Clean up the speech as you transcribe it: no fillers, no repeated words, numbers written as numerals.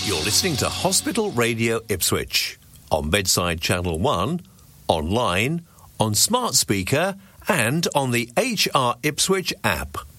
You're listening to Hospital Radio Ipswich on Bedside Channel 1, online, on smart speaker and on the HR Ipswich app.